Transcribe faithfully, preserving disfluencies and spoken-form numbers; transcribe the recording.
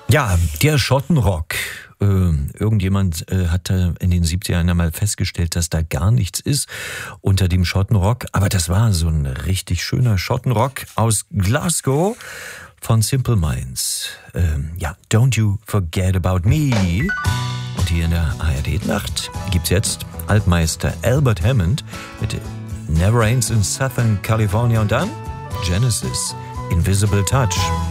Ja, der Schottenrock. Äh, irgendjemand äh, hatte in den siebzigern einmal festgestellt, dass da gar nichts ist unter dem Schottenrock. Aber das war so ein richtig schöner Schottenrock aus Glasgow von Simple Minds. Ähm, ja, Don't You Forget About Me. Und hier in der A R D-Nacht gibt's jetzt Altmeister Albert Hammond mit Never Rains in Southern California und dann Genesis, Invisible Touch.